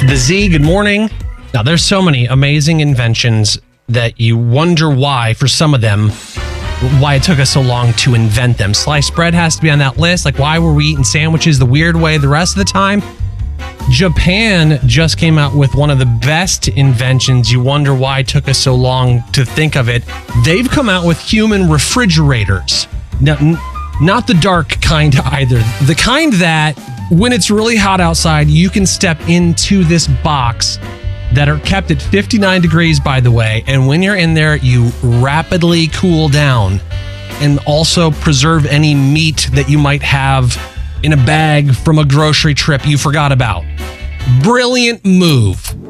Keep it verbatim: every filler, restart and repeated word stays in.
The Z, good morning. Now, there's so many amazing inventions that you wonder why, for some of them, why it took us so long to invent them. Sliced bread has to be on that list. Like, why were we eating sandwiches the weird way the rest of the time? Japan just came out with one of the best inventions. You wonder why it took us so long to think of it. They've come out with human refrigerators. Now, n- not the dark kind either. The kind that, when it's really hot outside, you can step into this box that are kept at fifty-nine degrees, by the way. And when you're in there, you rapidly cool down and also preserve any meat that you might have in a bag from a grocery trip you forgot about. Brilliant move.